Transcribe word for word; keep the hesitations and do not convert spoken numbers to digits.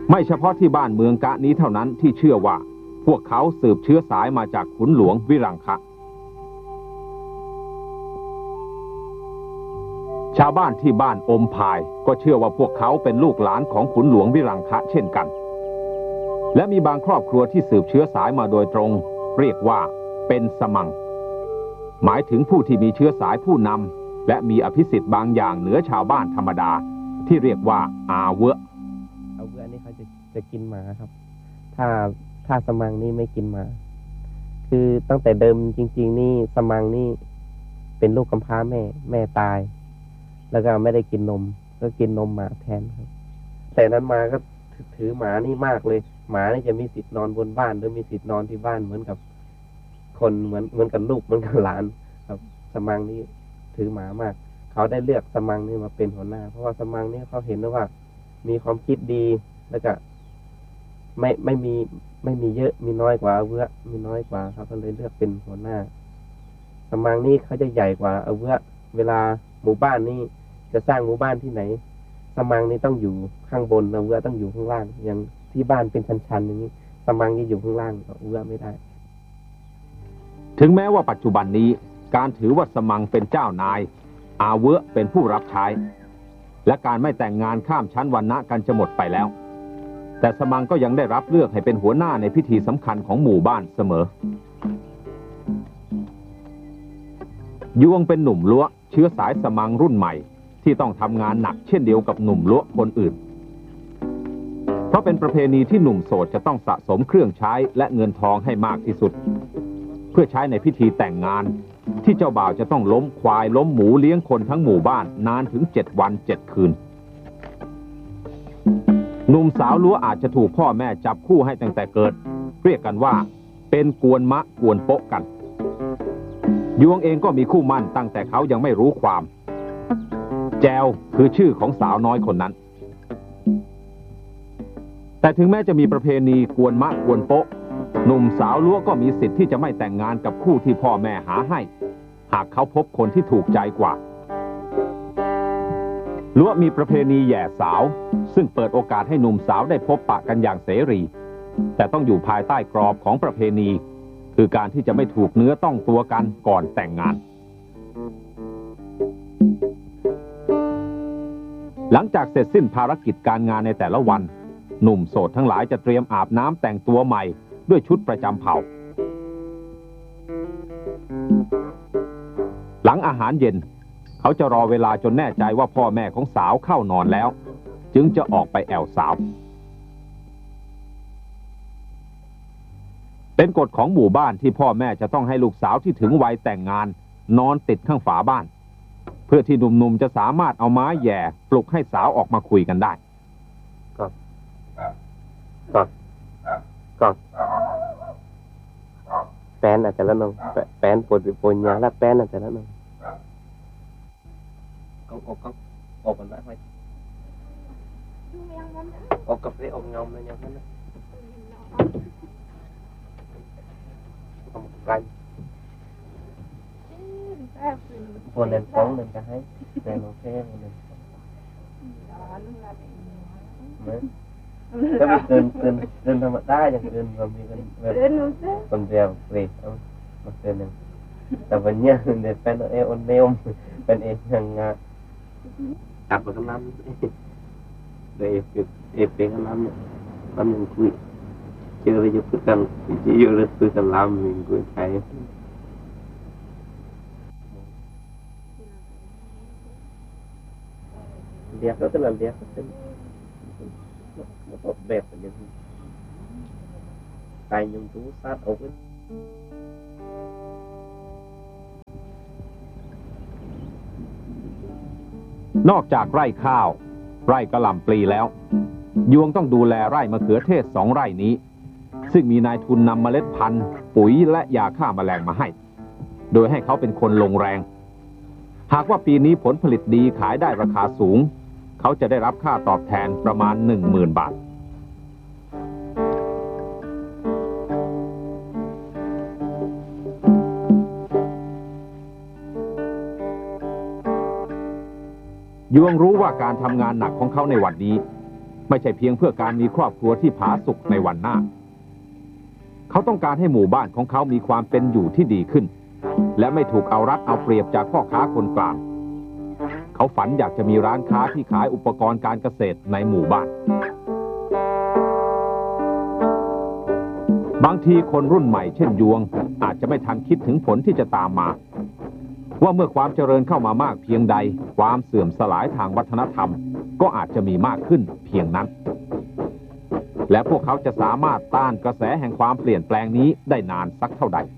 ไม่เฉพาะที่บ้านเมืองกะนี้เท่านั้นที่เชื่อว่าพวกเขาสืบเชื้อสายมาจากขุนหลวงวิรังคะชาวบ้านที่บ้านอมพายก็เชื่อว่าพวกเขาเป็นลูกหลานของขุนหลวงวิรังคะเช่นกันและมีบางครอบครัวที่สืบเชื้อสายมาโดยตรงเรียกว่าเป็นสมังหมายถึงผู้ที่มีเชื้อสายผู้นำและมีอภิสิทธิ์บางอย่างเหนือชาวบ้านธรรมดาที่เรียกว่าอาเวะอาเวะนี่เขาจะจะกินหมาครับถ้าถ้าสมังนี่ไม่กินหมาคือตั้งแต่เดิมจริงๆนี่สมังนี่เป็นลูกกำพร้าแม่แม่ตายแล้วก็ไม่ได้กินนมก็กินนมหมาแทนครับแต่นั้นมาก็ถือหมานี่มากเลยหมานี่จะมีสิทธิ์นอนบนบ้านหรือมีสิทธิ์นอนที่บ้านเหมือนกับคนเหมือนเหมือนกับลูกเหมือนกับหลานครับสมังนี่ถือหมามากเขาได้เลือกสมังนี่มาเป็นหัวหน้าเพราะว่าสมังนี่เขาเห็นว่ามีความคิดดีแล้วก็ไม่ไม่มีไม่มีเยอะมีน้อยกว่าอาเวะมีน้อยกว่าครับก็เลยเลือกเป็นหัวหน้าสมังนี่เขาจะใหญ่กว่าอาเวะเวลาหมู่บ้านนี่จะสร้างหมู่บ้านที่ไหนสมังนี่ต้องอยู่ข้างบนอาเวะต้องอยู่ข้างล่างอย่างที่บ้านเป็นชันๆอย่างนี้สมังนี่อยู่ข้างล่างอาเวะไม่ได้ถึงแม้ว่าปัจจุบันนี้การถือว่าสมังเป็นเจ้านายอาเวะเป็นผู้รับใช้และการไม่แต่งงานข้ามชั้นวรรณะกันจะหมดไปแล้วแต่สมังก็ยังได้รับเลือกให้เป็นหัวหน้าในพิธีสำคัญของหมู่บ้านเสมอยวงเป็นหนุ่มล้วเชื้อสายสมังรุ่นใหม่ที่ต้องทำงานหนักเช่นเดียวกับหนุ่มล้วคนอื่นเพราะเป็นประเพณีที่หนุ่มโสดจะต้องสะสมเครื่องใช้และเงินทองให้มากที่สุดเพื่อใช้ในพิธีแต่งงานที่เจ้าบ่าวจะต้องล้มควายล้มหมูเลี้ยงคนทั้งหมู่บ้านนานถึงเจ็ดวันเจ็ดคืนหนุ่มสาวล้วอาจจะถูกพ่อแม่จับคู่ให้ตั้งแต่เกิดเรียกกันว่าเป็นกวนมะกวนโป๊ะกันยวงเองก็มีคู่มั่นตั้งแต่เขายังไม่รู้ความแจวคือชื่อของสาวน้อยคนนั้นแต่ถึงแม้จะมีประเพณีกวนมะกวนโป๊ะหนุ่มสาวล้วก็มีสิทธิ์ที่จะไม่แต่งงานกับคู่ที่พ่อแม่หาให้หากเขาพบคนที่ถูกใจกว่าล้วมีประเพณีแย่สาวซึ่งเปิดโอกาสให้หนุ่มสาวได้พบปะกันอย่างเสรีแต่ต้องอยู่ภายใต้กรอบของประเพณีคือการที่จะไม่ถูกเนื้อต้องตัวกันก่อนแต่งงานหลังจากเสร็จสิ้นภารกิจการงานในแต่ละวันหนุ่มโสดทั้งหลายจะเตรียมอาบน้ำแต่งตัวใหม่ด้วยชุดประจำเผ่าหลังอาหารเย็นเขาจะรอเวลาจนแน่ใจว่าพ่อแม่ของสาวเข้านอนแล้วจึงจะออกไปแอวสาวเป็นกฎของหมู่บ้านที่พ่อแม่จะต้องให้ลูกสาวที่ถึงวัยแต่งงานนอนติดข้างฝาบ้านเพื่อที่หนุ่มๆจะสามารถเอาไม้แย่ปลุกให้สาวออกมาคุยกันได้ก็ก็ก็แป้นอาจจะละน้องแป้นปวดปวดยาและแป้นอาจจะละน้องก็ออกก็ออกกันได้ไหมออกกับไอ้ออกเงาเลยอย่างนั้นนะออกไกลปวดเล่นฟ้องเล่นจะให้เล่นโอเคเล่นก็มีเกินเกินเกินธรรมดาอย่างเกินก็มีเกินแบบคนเดียวเปรี้ยวมาเกินหนึ่งแต่วันนี้เด็กเป็นเอออนเนมเป็นเองยังตัดไปข้างล่างเด็กเอฟเป็นข้างล่างเนี่ยทำยังคุยเจอเลยจะพูดกันจะอยู่เลยคุยกันล่างมีคุยไทยเรียกก็จะเรียกก็จะmột đẹp của những tay nhung tú sát ốc ấy นอกจากไร่ข้าวไร่กะหล่ำปลีแล้วยวงต้องดูแลไร่มะเขือเทศสองไร่นี้ซึ่งมีนายทุนนำเมล็ดพันธุ์ปุ๋ยและยาฆ่าแมลงมาให้โดยให้เขาเป็นคนลงแรงหากว่าปีนี้ผลผลิตดีขายได้ราคาสูงเขาจะได้รับค่าตอบแทนประมาณ หนึ่งหมื่น บาทยวงรู้ว่าการทำงานหนักของเขาในวันนี้ไม่ใช่เพียงเพื่อการมีครอบครัวที่ผาสุกในวันหน้าเขาต้องการให้หมู่บ้านของเขามีความเป็นอยู่ที่ดีขึ้นและไม่ถูกเอารัดเอาเปรียบจากพ่อค้าคนกลางเขาฝันอยากจะมีร้านค้าที่ขายอุปกรณ์การเกษตรในหมู่บ้านบางทีคนรุ่นใหม่เช่นยวงอาจจะไม่ทันคิดถึงผลที่จะตามมาว่าเมื่อความเจริญเข้ามามากเพียงใดความเสื่อมสลายทางวัฒนธรรมก็อาจจะมีมากขึ้นเพียงนั้นและพวกเขาจะสามารถต้านกระแสแห่งความเปลี่ยนแปลงนี้ได้นานสักเท่าใด